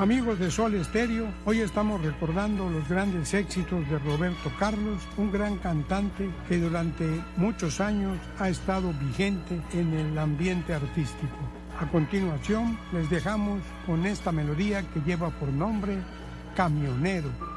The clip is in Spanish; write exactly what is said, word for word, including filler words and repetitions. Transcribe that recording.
Amigos de Sol Estéreo, hoy estamos recordando los grandes éxitos de Roberto Carlos, un gran cantante que durante muchos años ha estado vigente en el ambiente artístico. A continuación, les dejamos con esta melodía que lleva por nombre Camionero.